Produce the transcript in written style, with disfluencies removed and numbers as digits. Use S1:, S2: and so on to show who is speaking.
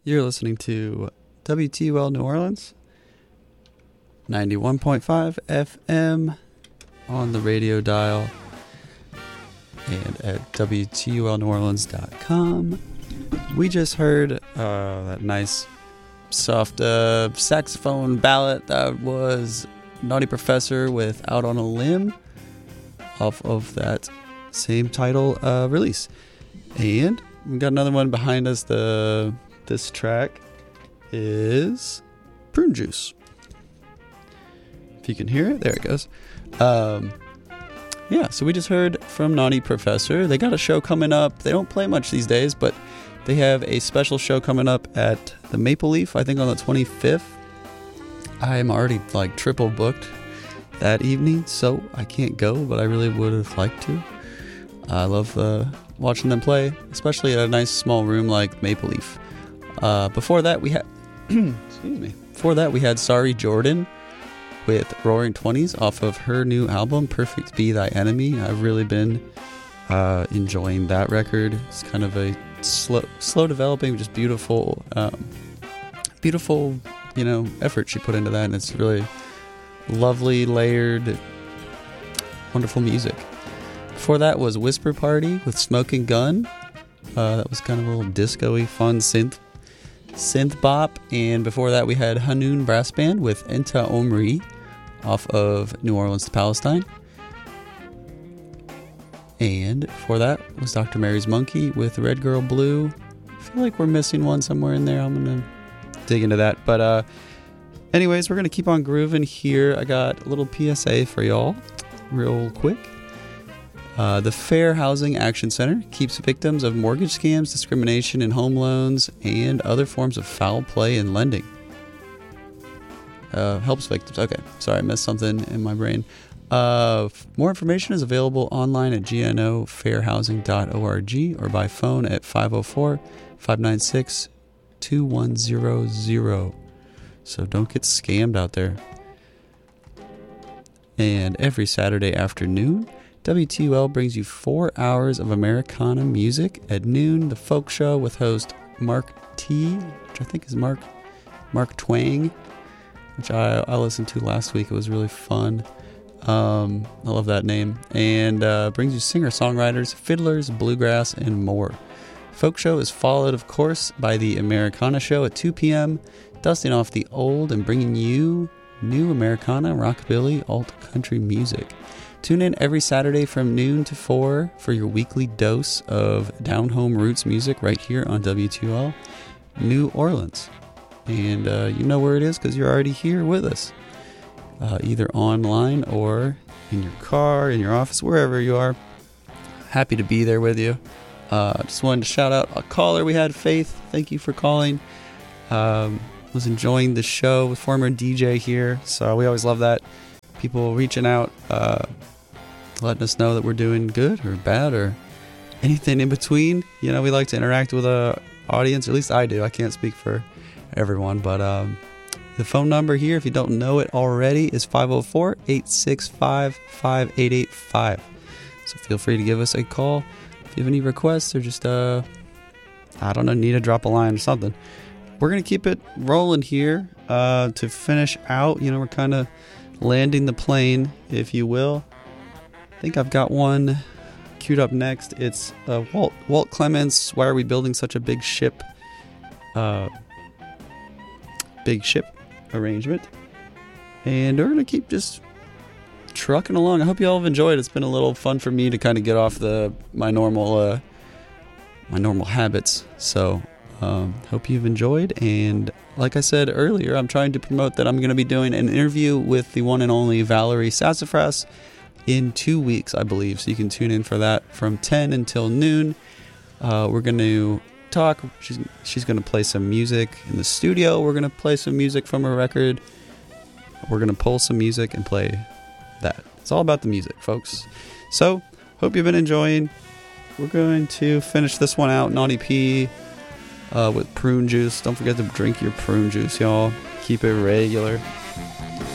S1: You're listening to WTUL New Orleans, 91.5 FM on the radio dial and at WTULNewOrleans.com. We just heard that nice soft saxophone ballad that was Naughty Professor with Out on a Limb off of that same title release. And we got another one behind us. This track is Prune Juice. If you can hear it, there it goes. Yeah, so we just heard from Naughty Professor. They got a show coming up. They don't play much these days, but they have a special show coming up at the Maple Leaf, I think on the 25th. I'm already triple booked that evening, so I can't go, but I really would have liked to. I love watching them play, especially at a nice small room like Maple Leaf. Before that, we had Sorry Jordan with Roaring Twenties off of her new album, Perfect Be Thy Enemy. I've really been enjoying that record. It's kind of a slow developing, just beautiful, effort she put into that, and it's really lovely, layered, wonderful music. Before that was Whisper Party with Smoking Gun. That was kind of a little disco-y, fun synth bop. And before that we had Hanoun Brass Band with Enta Omri off of New Orleans to Palestine. And before that was Dr. Mary's Monkey with Red Girl Blue. I feel like we're missing one somewhere in there. I'm going to dig into that. But anyways, we're going to keep on grooving here. I got a little PSA for y'all real quick. The Fair Housing Action Center keeps victims of mortgage scams, discrimination in home loans, and other forms of foul play in lending. Helps victims. Okay, sorry, I missed something in my brain. More information is available online at gnofairhousing.org or by phone at 504-596-2100. So don't get scammed out there. And every Saturday afternoon, WTUL brings you 4 hours of Americana music. At noon, the Folk Show with host Mark T, which I think is Mark Twang, which I listened to last week. It was really fun. I love that name. And brings you singer-songwriters, fiddlers, bluegrass, and more. Folk Show is followed, of course, by the Americana Show at 2 p.m., dusting off the old and bringing you new Americana, rockabilly, alt-country music. Tune in every Saturday from noon to 4 for your weekly dose of down-home roots music right here on WTUL New Orleans. And you know where it is because you're already here with us. Either online or in your car, in your office, wherever you are. Happy to be there with you. Just wanted to shout out a caller we had, Faith. Thank you for calling. Was enjoying the show with former DJ here, so we always love that. People reaching out, letting us know that we're doing good or bad or anything in between. You know, we like to interact with the audience, or at least I do. I can't speak for everyone, but the phone number here, if you don't know it already, is 504-865-5885. So feel free to give us a call if you have any requests or just, need to drop a line or something. We're going to keep it rolling here to finish out. You know, we're kind of landing the plane, if you will. I think I've got one queued up next. It's Walt Clements, Why Are We Building Such a Big Ship? Big ship arrangement. And we're going to keep just trucking along. I hope you all have enjoyed. It's been a little fun for me to kind of get off my normal habits. So hope you've enjoyed. And like I said earlier, I'm trying to promote that I'm going to be doing an interview with the one and only Valerie Sassafras in 2 weeks, I believe. So you can tune in for that from 10 until noon. We're going to talk. She's going to play some music in the studio. We're going to play some music from her record. We're going to pull some music and play that. It's all about the music, folks. So hope you've been enjoying. We're going to finish this one out, Naughty P, with Prune Juice. Don't forget to drink your prune juice, y'all. Keep it regular.